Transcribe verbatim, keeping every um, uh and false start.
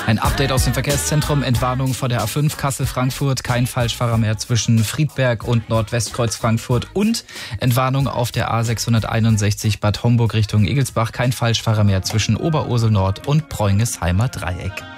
Ein Update aus dem Verkehrszentrum. Entwarnung vor der A fünf Kassel-Frankfurt. Kein Falschfahrer mehr zwischen Friedberg und Nordwestkreuz Frankfurt. Und Entwarnung auf der A sechshunderteinundsechzig Bad Homburg Richtung Igelsbach. Kein Falschfahrer mehr zwischen Oberursel Nord und Preungesheimer Dreieck.